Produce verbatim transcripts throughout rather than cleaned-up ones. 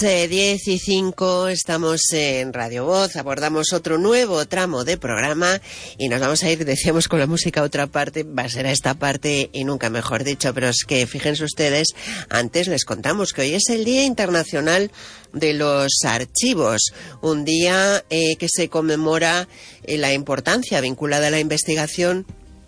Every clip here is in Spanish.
Eh, diez y cinco, estamos en Radio Voz, abordamos otro nuevo tramo de programa y nos vamos a ir, decíamos, con la música a otra parte, va a ser a esta parte y nunca mejor dicho, pero es que fíjense ustedes, antes les contamos que hoy es el Día Internacional de los Archivos, un día eh, que se conmemora eh, la importancia vinculada a la investigación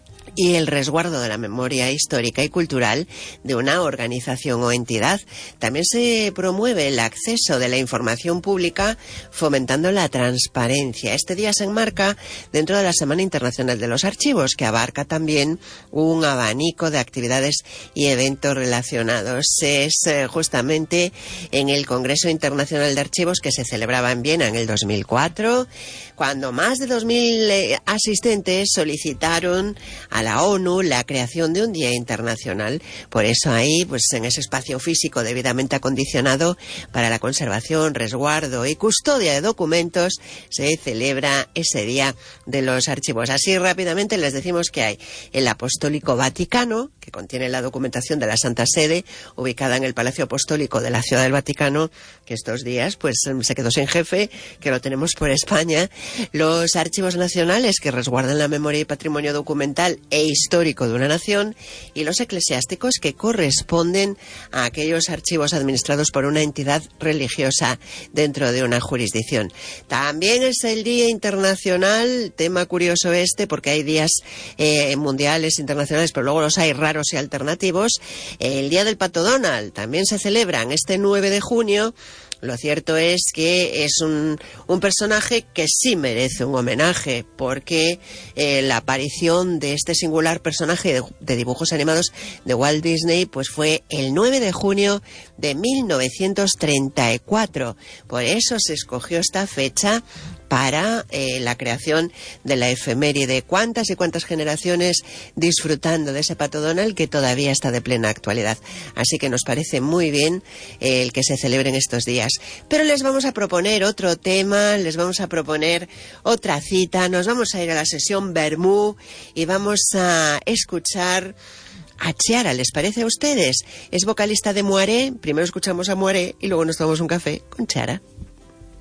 y el resguardo de la memoria histórica y cultural de una organización o entidad. También se promueve el acceso de la información pública fomentando la transparencia. Este día se enmarca dentro de la Semana Internacional de los Archivos, que abarca también un abanico de actividades y eventos relacionados. Es eh, justamente en el Congreso Internacional de Archivos que se celebraba en Viena en el dos mil cuatro, cuando más de dos mil eh, asistentes solicitaron a la ONU la creación de un día internacional. Por eso ahí, pues en ese espacio físico debidamente acondicionado para la conservación, resguardo y custodia de documentos, se celebra ese Día de los Archivos. Así rápidamente les decimos que hay el Apostólico Vaticano, que contiene la documentación de la Santa Sede, ubicada en el Palacio Apostólico de la Ciudad del Vaticano, que estos días pues se quedó sin jefe, que lo tenemos por España. Los archivos nacionales, que resguardan la memoria y patrimonio documental e histórico de una nación, y los eclesiásticos, que corresponden a aquellos archivos administrados por una entidad religiosa dentro de una jurisdicción. También es el Día Internacional, tema curioso este, porque hay días eh, mundiales, internacionales, pero luego los hay raros y alternativos. El Día del Pato Donald también se celebra este nueve de junio. Lo cierto es que es un, un personaje que sí merece un homenaje, porque eh, la aparición de este singular personaje de, de dibujos animados de Walt Disney pues fue el nueve de junio de mil novecientos treinta y cuatro. Por eso se escogió esta fecha para eh, la creación de la efeméride. Cuántas y cuántas generaciones disfrutando de ese Pato Donald que todavía está de plena actualidad. Así que nos parece muy bien eh, el que se celebren estos días. Pero les vamos a proponer otro tema, les vamos a proponer otra cita, nos vamos a ir a la sesión Bermú y vamos a escuchar a Chiara. ¿Les parece a ustedes? Es vocalista de Moaré. Primero escuchamos a Moaré y luego nos tomamos un café con Chiara.